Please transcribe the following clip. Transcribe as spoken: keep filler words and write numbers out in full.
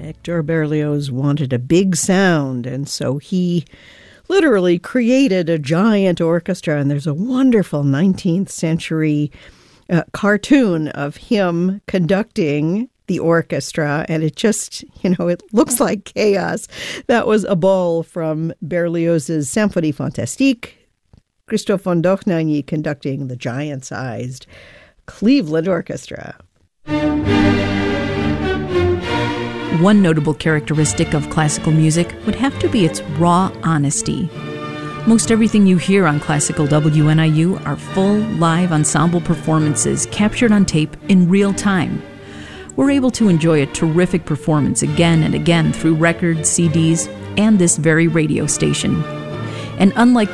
Hector Berlioz wanted a big sound, and so he literally created a giant orchestra, and there's a wonderful nineteenth century uh, cartoon of him conducting the orchestra, and it just, you know, it looks like chaos. That was a ball from Berlioz's Symphonie Fantastique, Christoph von Dohnanyi conducting the giant-sized Cleveland Orchestra. One notable characteristic of classical music would have to be its raw honesty. Most everything you hear on Classical W N I U are full, live ensemble performances captured on tape in real time. We're able to enjoy a terrific performance again and again through records, C Ds, and this very radio station. And unlike